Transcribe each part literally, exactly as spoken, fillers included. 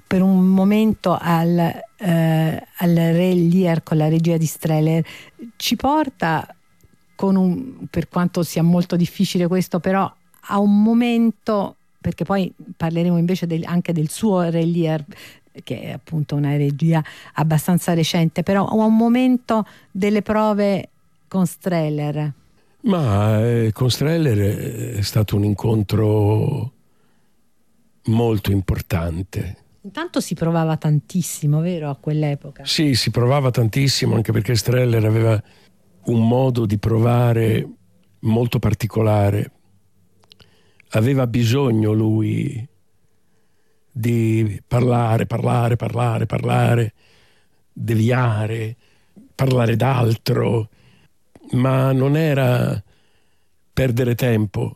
per un momento al, eh, al Re Lear con la regia di Streller. Ci porta, con un, per quanto sia molto difficile questo, però a un momento, perché poi parleremo invece del, anche del suo Re Lear, che è appunto una regia abbastanza recente, però a un momento delle prove con Streller. Ma eh, con Streller è stato un incontro molto importante. Intanto si provava tantissimo, vero, a quell'epoca? Sì, si provava tantissimo, anche perché Streller aveva un modo di provare molto particolare. Aveva bisogno lui di parlare, parlare, parlare, parlare, deviare, parlare d'altro, ma non era perdere tempo,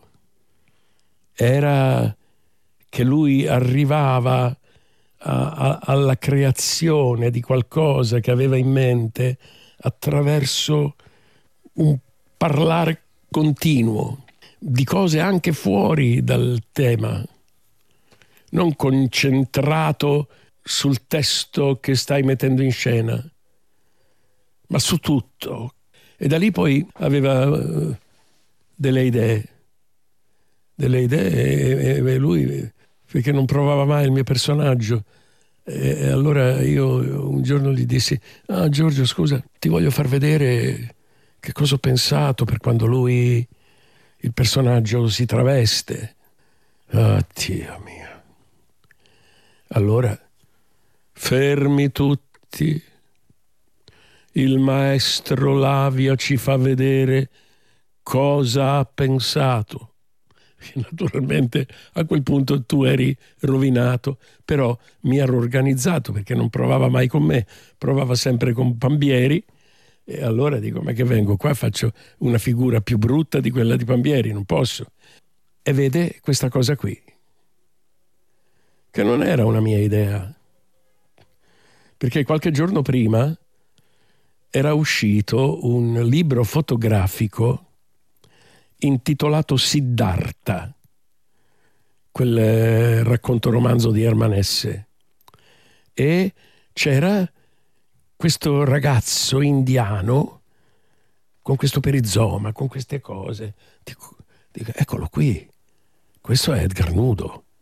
era che lui arrivava a, a, alla creazione di qualcosa che aveva in mente attraverso un parlare continuo di cose anche fuori dal tema, non concentrato sul testo che stai mettendo in scena, ma su tutto. E da lì poi aveva uh, delle idee, delle idee e, e lui, perché non provava mai il mio personaggio. E, e allora io un giorno gli dissi: ah, Giorgio, scusa, ti voglio far vedere che cosa ho pensato per quando lui, il personaggio, si traveste. Ah, Dio mio. Allora, fermi tutti. Il maestro Lavia ci fa vedere cosa ha pensato. Naturalmente a quel punto tu eri rovinato, però mi ero organizzato perché non provava mai con me, provava sempre con Pambieri, e allora dico: ma che vengo qua, faccio una figura più brutta di quella di Pambieri, non posso. E vede questa cosa qui, che non era una mia idea, perché qualche giorno prima era uscito un libro fotografico intitolato Siddhartha, quel eh, racconto romanzo di Hermann Hesse, e c'era questo ragazzo indiano con questo perizoma, con queste cose. Dico, dico, eccolo qui, questo è Edgar Nudo.